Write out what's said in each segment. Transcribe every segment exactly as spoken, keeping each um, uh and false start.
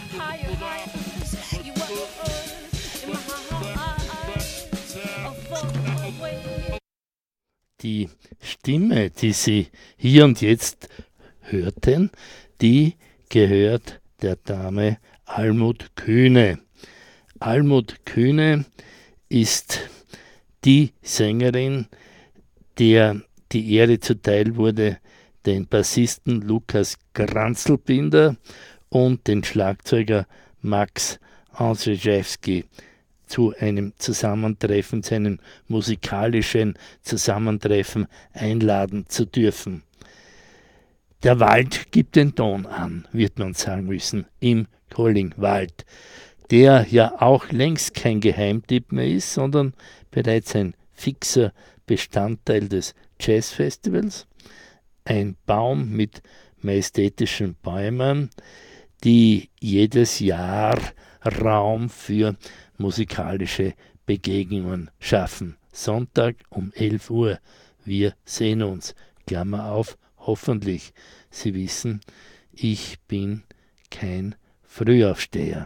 higher heights. You were in my eyes, a far away. Die Stimme, die Sie hier und jetzt hörten, die gehört der Dame Almut Kühne. Almut Kühne ist die Sängerin, der die Ehre zuteil wurde, den Bassisten Lukas Granzelbinder und den Schlagzeuger Max Andrzejewski zu einem Zusammentreffen, zu einem musikalischen Zusammentreffen einladen zu dürfen. Der Wald gibt den Ton an, wird man sagen müssen, im Kollingwald, der ja auch längst kein Geheimtipp mehr ist, sondern bereits ein fixer Bestandteil des Jazzfestivals. Ein Baum mit majestätischen Bäumen, die jedes Jahr Raum für musikalische Begegnungen schaffen. Sonntag um elf Uhr. Wir sehen uns. Klammer auf, hoffentlich. Sie wissen, ich bin kein Frühaufsteher.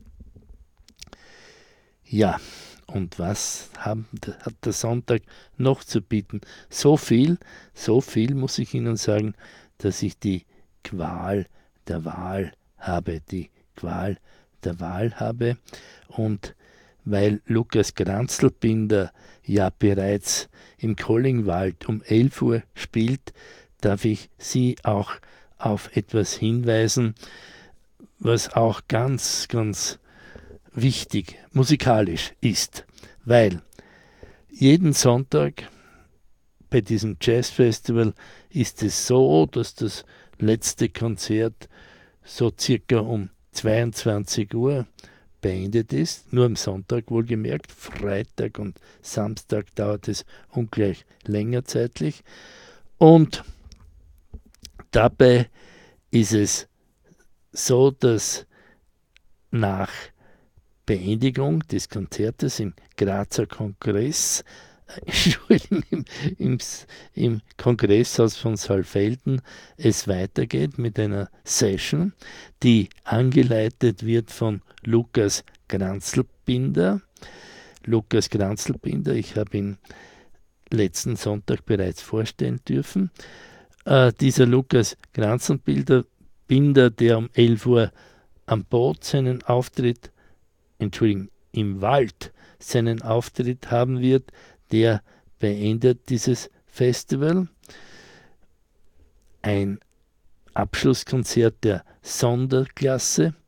Ja, und was haben, hat der Sonntag noch zu bieten? So viel, so viel muss ich Ihnen sagen, dass ich die Qual der Wahl habe. Die Qual der Wahl habe. Und weil Lukas Granzelbinder ja bereits im Kollingwald um elf Uhr spielt, darf ich Sie auch auf etwas hinweisen, was auch ganz, ganz wichtig musikalisch ist. Weil jeden Sonntag bei diesem Jazzfestival ist es so, dass das letzte Konzert so circa um zweiundzwanzig Uhr beendet ist, nur am Sonntag wohlgemerkt, Freitag und Samstag dauert es ungleich länger zeitlich und dabei ist es so, dass nach Beendigung des Konzertes im Grazer Kongress, Entschuldigung, im, im, im Kongresshaus von Saalfelden es weitergeht mit einer Session, die angeleitet wird von Lukas Granzelbinder. Lukas Granzelbinder, ich habe ihn letzten Sonntag bereits vorstellen dürfen. Äh, dieser Lukas Granzelbinder, Binder, der um elf Uhr am Boot seinen Auftritt, Entschuldigung, im Wald seinen Auftritt haben wird, der beendet dieses Festival. Ein Abschlusskonzert der Sonderklasse